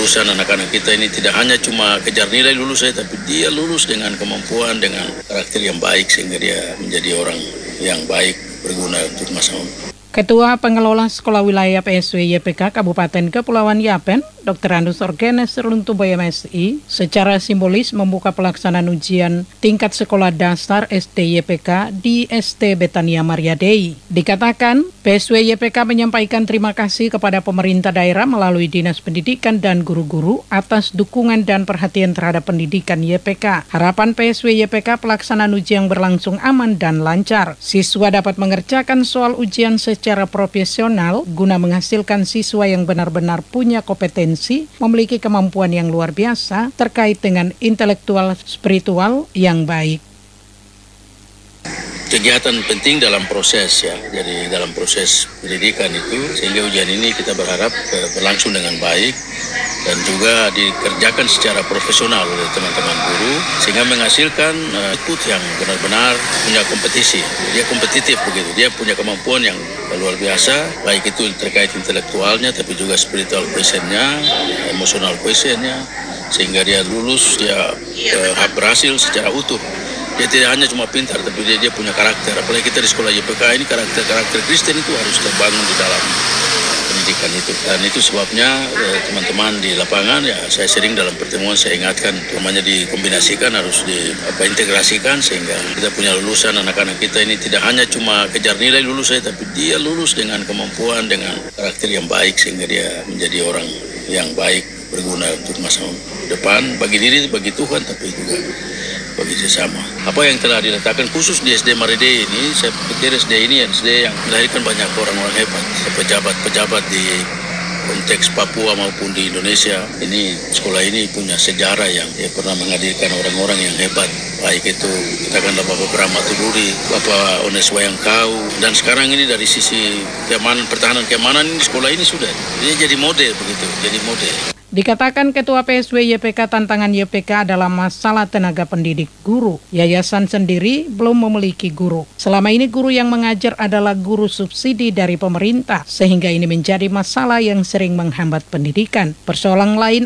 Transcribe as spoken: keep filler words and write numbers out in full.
lulusan anak-anak kita ini tidak hanya cuma kejar nilai lulus saja, tapi dia lulus dengan kemampuan, dengan karakter yang baik sehingga dia menjadi orang yang baik, berguna untuk masyarakat. Ketua Pengelola Sekolah Wilayah P S W Y P K Kabupaten Kepulauan Yapen, Doktor Andus Orgenes Runtuboy M S I, secara simbolis membuka pelaksanaan ujian tingkat sekolah dasar S D Y P K di S D Betania Maria Dei. Dikatakan, P S W Y P K menyampaikan terima kasih kepada pemerintah daerah melalui Dinas Pendidikan dan guru-guru atas dukungan dan perhatian terhadap pendidikan Y P K. Harapan P S W Y P K pelaksanaan ujian berlangsung aman dan lancar. Siswa dapat mengerjakan soal ujian secara profesional guna menghasilkan siswa yang benar-benar punya kompetensi, memiliki kemampuan yang luar biasa terkait dengan intelektual spiritual yang baik. Kegiatan penting dalam proses ya, jadi dalam proses pendidikan itu, sehingga ujian ini kita berharap eh, berlangsung dengan baik dan juga dikerjakan secara profesional oleh teman-teman guru, sehingga menghasilkan uh, ikut yang benar-benar punya kompetisi. Dia kompetitif begitu, dia punya kemampuan yang luar biasa, baik itu terkait intelektualnya, tapi juga spiritual quotientnya, emosional quotientnya, sehingga dia lulus, dia uh, berhasil secara utuh. Dia tidak hanya cuma pintar, tapi dia, dia punya karakter. Apalagi kita di sekolah Y P K ini, karakter-karakter Kristen itu harus terbangun di dalam pendidikan itu. Dan itu sebabnya eh, teman-teman di lapangan, ya saya sering dalam pertemuan saya ingatkan, namanya dikombinasikan, harus diintegrasikan sehingga kita punya lulusan anak-anak kita ini tidak hanya cuma kejar nilai lulus saja, tapi dia lulus dengan kemampuan, dengan karakter yang baik sehingga dia menjadi orang yang baik, berguna untuk masa depan bagi diri, bagi Tuhan, tapi juga bagi sesama. Apa yang telah diletakkan khusus di S D Maria Dei ini, saya pikir S D ini S D yang melahirkan banyak orang-orang hebat, pejabat-pejabat di konteks Papua maupun di Indonesia. Ini sekolah ini punya sejarah yang dia pernah menghadirkan orang-orang yang hebat, baik itu katakanlah Bapak Brahma Tuburi, Bapak Ones Wayangkau, dan sekarang ini dari sisi keamanan, pertahanan keamanan ini sekolah ini sudah dia jadi model begitu, jadi model. Dikatakan Ketua P S W Y P K tantangan Y P K adalah masalah tenaga pendidik guru. Yayasan sendiri belum memiliki guru. Selama ini guru yang mengajar adalah guru subsidi dari pemerintah, sehingga ini menjadi masalah yang sering menghambat pendidikan. Persoalan lain